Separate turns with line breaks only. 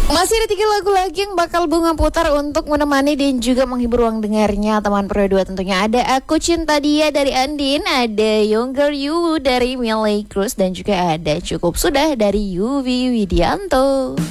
Masih ada 3 lagu lagi yang bakal Bunga putar untuk menemani dan juga menghibur ruang dengarnya teman Pro 2. Tentunya ada Aku Cinta Dia dari Andin, ada Younger You dari Miley Cruz, dan juga ada Cukup Sudah dari Yuvi Widianto.